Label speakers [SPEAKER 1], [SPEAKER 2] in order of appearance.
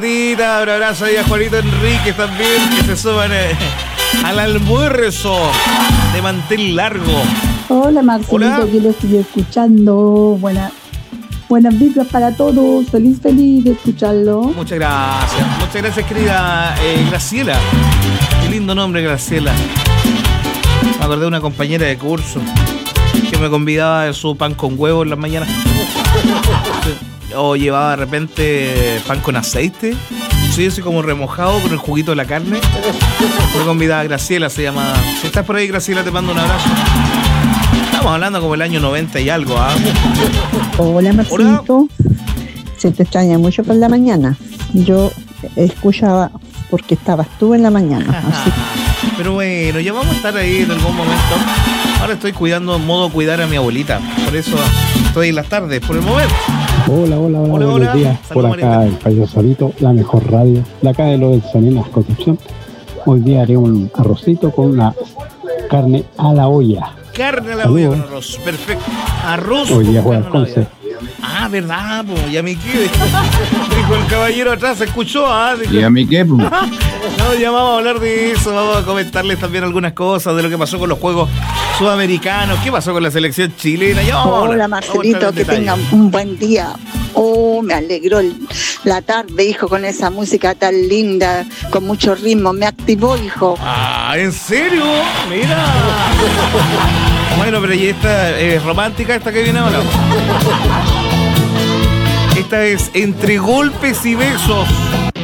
[SPEAKER 1] Un abrazo ahí a Juanito Enríquez también, que se suban al almuerzo de mantel largo.
[SPEAKER 2] Hola Marcelito, aquí lo estoy escuchando. Buenas vibras para todos. Feliz de escucharlo.
[SPEAKER 1] Muchas gracias querida Graciela. Qué lindo nombre, Graciela. Me acordé de una compañera de curso que me convidaba de su pan con huevo en las mañanas. O llevaba de repente pan con aceite. Sí, así como remojado con el juguito de la carne. Me convidaba Graciela, se llama. Si estás por ahí, Graciela, te mando un abrazo. Estamos hablando como el año 90 y algo, ¿ah?
[SPEAKER 2] Hola Marcelito. Se te extraña mucho por la mañana. Yo escuchaba porque estabas tú en la mañana. Así.
[SPEAKER 1] Pero bueno, ya vamos a estar ahí en algún momento. Ahora estoy cuidando, en modo cuidar a mi abuelita. Por eso estoy en las tardes, por el momento.
[SPEAKER 3] Hola, buenos días. Por acá el Payo Solito, la mejor radio. De acá de lo del Soninas Concepción. Hoy día haré un arrocito con una carne a la olla.
[SPEAKER 1] Carne a la olla con arroz, perfecto. Arroz.
[SPEAKER 3] Hoy día juega el Conce.
[SPEAKER 1] Ah, verdad, po. ¿Y a mí qué? Dijo el caballero atrás, se escuchó, ¿ah? Dijo,
[SPEAKER 3] ¿y a mí qué?
[SPEAKER 1] No, ya vamos a hablar de eso, vamos a comentarles también algunas cosas de lo que pasó con los Juegos Sudamericanos, qué pasó con la selección chilena. Ya vamos.
[SPEAKER 4] Hola Marcelito, que tengan un buen día. Oh, me alegró la tarde, hijo, con esa música tan linda, con mucho ritmo, me activó, hijo.
[SPEAKER 1] Ah, ¿en serio? Mira. Bueno, pero ¿y esta es romántica esta que viene ahora? Esta es Entre Golpes y Besos.